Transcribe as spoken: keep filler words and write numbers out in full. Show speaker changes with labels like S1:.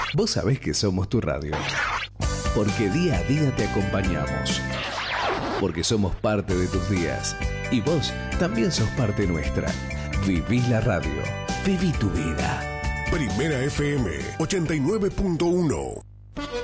S1: Vos sabés que somos tu radio. Porque día a día te acompañamos. Porque somos parte de tus días. Y vos también sos parte nuestra. Viví la radio. Viví tu vida.
S2: Primera F M ochenta y nueve punto uno.